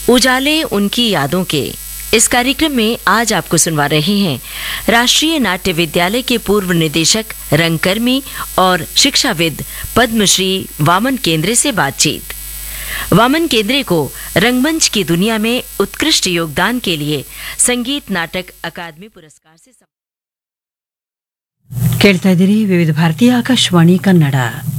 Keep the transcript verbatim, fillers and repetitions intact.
उजाले उनकी यादों के इस कार्यक्रम में आज आपको सुनवा रहे हैं राष्ट्रीय नाट्य विद्यालय के पूर्व निदेशक, रंगकर्मी और शिक्षाविद पद्मश्री वामन केंद्रे से बातचीत। वामन केंद्रे को रंगमंच की दुनिया में उत्कृष्ट योगदान के लिए संगीत नाटक अकादमी पुरस्कार से ಕೇಳ್ತಾ ಇದ್ದೀರಿ ವಿವಿಧ ಭಾರತೀಯ ಆಕಾಶವಾಣಿ ಕನ್ನಡ।